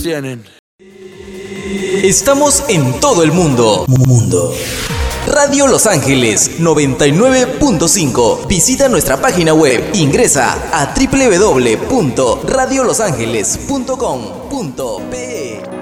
tienen. Estamos en todo el mundo. Radio Los Ángeles 99.5. Visita nuestra página web. Ingresa a www.radiolosangeles.com.pe.